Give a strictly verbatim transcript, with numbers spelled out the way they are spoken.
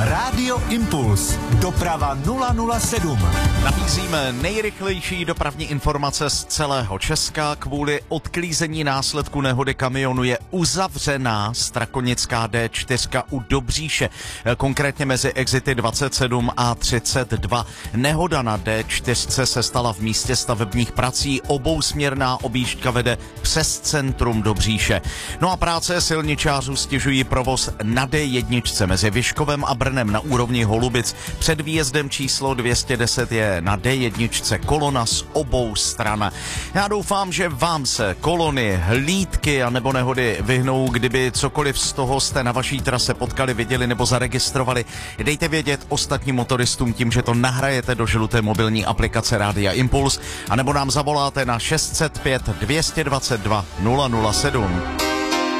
Rádio Impuls. Doprava nula nula sedm. Nabízíme nejrychlejší dopravní informace z celého Česka. Kvůli odklízení následku nehody kamionu je uzavřená Strakonická D čtyři u Dobříše, konkrétně mezi exity dvacet sedm a třicet dva. Nehoda na D čtyři se stala v místě stavebních prací. Obousměrná objížďka vede přes centrum Dobříše. No a práce silničářů stěžují provoz na D jedna mezi Vyškovem a Brnem na úrovni Holubic. Před výjezdem číslo dvě stě deset je na D jedna kolona z obou stran. Já doufám, že vám se kolony, hlídky a nebo nehody vyhnou. Kdyby cokoliv z toho jste na vaší trase potkali, viděli nebo zaregistrovali, dejte vědět ostatním motoristům tím, že to nahrajete do žluté mobilní aplikace Rádia Impuls, anebo nám zavoláte na šest set pět dvě dvacet dva nula nula sedm.